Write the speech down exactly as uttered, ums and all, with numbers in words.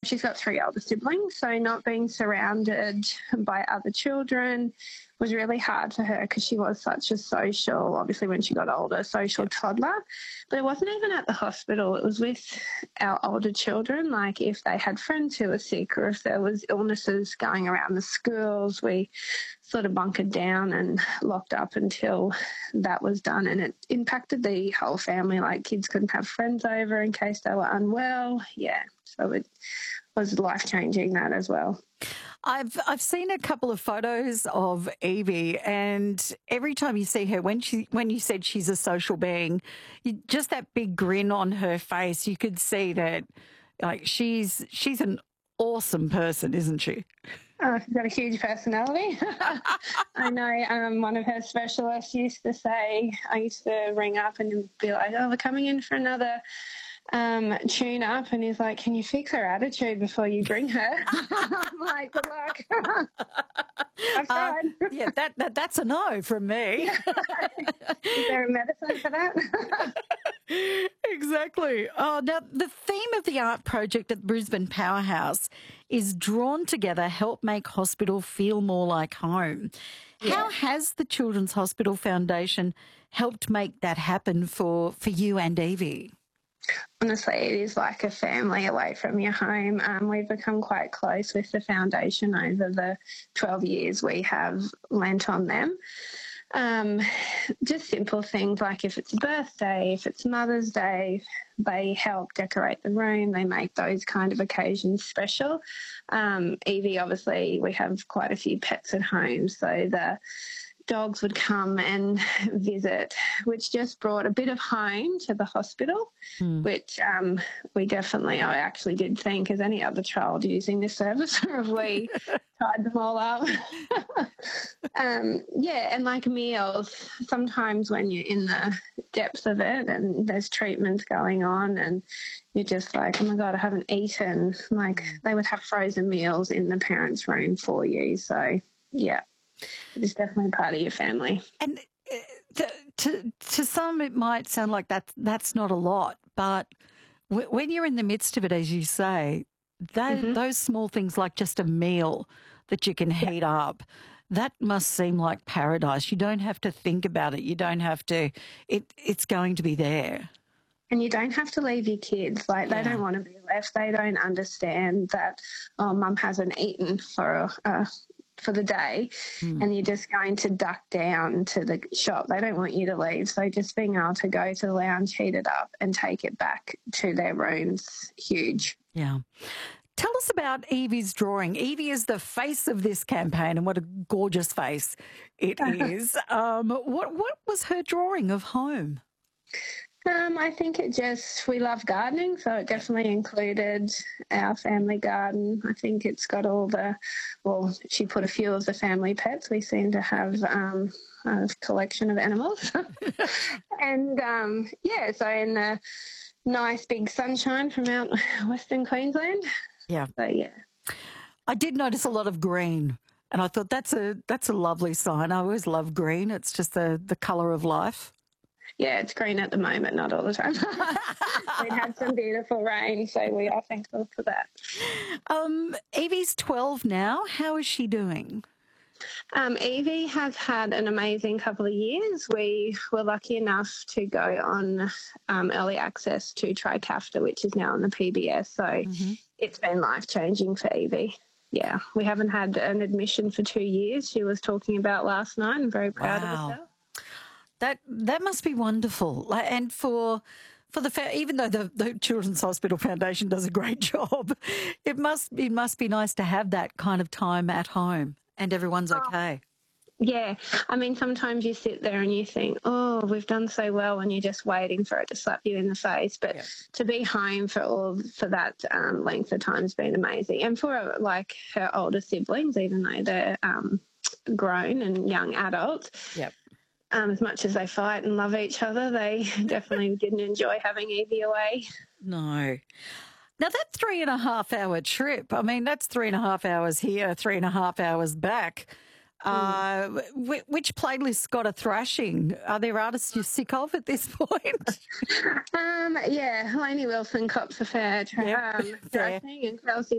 she's got three older siblings, so not being surrounded by other children was really hard for her because she was such a social, obviously when she got older, social toddler. But it wasn't even at the hospital. It was with our older children, like if they had friends who were sick or if there was illnesses going around the schools, we sort of bunkered down and locked up until that was done. And it impacted the whole family, like kids couldn't have friends over in case they were unwell. Yeah, so it was life-changing, that as well. I've I've seen a couple of photos of Evie, and every time you see her, when she when you said she's a social being, you, just that big grin on her face, you could see that like she's she's an awesome person, isn't she? Oh, she's got a huge personality. I know um, one of her specialists used to say, I used to ring up and be like, oh, we're coming in for another um, tune up. And he's like, can you fix her attitude before you bring her? I'm like, good luck. I've tried. Uh, yeah, that, that that's a no from me. Is there a medicine for that? Exactly. Oh, now the theme of the art project at the Brisbane Powerhouse is Drawn Together, Help Make Hospital Feel More Like Home. Yeah. How has the Children's Hospital Foundation helped make that happen for, for you and Evie? Honestly, it is like a family away from your home. Um, we've become quite close with the foundation over the twelve years we have lent on them. Um, just simple things like if it's a birthday, if it's Mother's Day, they help decorate the room. They make those kind of occasions special. Um, Evie, obviously, we have quite a few pets at home, so the dogs would come and visit, which just brought a bit of home to the hospital, mm. which um, we definitely, I actually did think, as any other child using this service, or have we tied them all up? um, yeah, and like meals, sometimes when you're in the depths of it and there's treatments going on and you're just like, oh my God, I haven't eaten, like they would have frozen meals in the parents' room for you. So, yeah. It is definitely part of your family. And uh, to, to to some, it might sound like that, that's not a lot, but w- when you're in the midst of it, as you say, that, mm-hmm. those small things like just a meal that you can heat yeah. up, that must seem like paradise. You don't have to think about it. You don't have to, it, it's going to be there. And you don't have to leave your kids. Like, yeah. they don't want to be left. They don't understand that, oh, mum hasn't eaten for a, a for the day mm. and you're just going to duck down to the shop. They don't want you to leave. So just being able to go to the lounge, heat it up and take it back to their rooms, huge. Yeah. Tell us about Evie's drawing. Evie is the face of this campaign, and what a gorgeous face it is. um, what, what was her drawing of home? Um, I think it just, we love gardening, so it definitely included our family garden. I think it's got all the, well, she put a few of the family pets. We seem to have um, a collection of animals. and, um, yeah, so in the nice big sunshine from out Western Queensland. Yeah. So, yeah. I did notice a lot of green, and I thought that's a that's a lovely sign. I always love green. It's just the, the colour of life. Yeah, it's green at the moment, not all the time. We've had some beautiful rain, so we are thankful for that. Um, Evie's twelve now. How is she doing? Um, Evie has had an amazing couple of years. We were lucky enough to go on um, early access to Trikafta, which is now on the P B S, so mm-hmm. it's been life-changing for Evie. Yeah, we haven't had an admission for two years. She was talking about last night. I'm very proud wow. of herself. That that must be wonderful, like, and for for the fa- even though the, the Children's Hospital Foundation does a great job, it must it must be nice to have that kind of time at home and everyone's oh, okay. Yeah, I mean sometimes you sit there and you think, oh, we've done so well, and you're just waiting for it to slap you in the face. But yeah. to be home for all for that um, length of time has been amazing, and for like her older siblings, even though they're um, grown and young adults. Yep. Um, as much as they fight and love each other, they definitely didn't enjoy having Evie away. No. Now, that three and a half hour trip, I mean, that's three and a half hours here, three and a half hours back. Uh, mm. Which playlist got a thrashing? Are there artists you're sick of at this point? um, yeah, Lainey Wilson cops a fair, tra- yep. um, thrashing, and Kelsey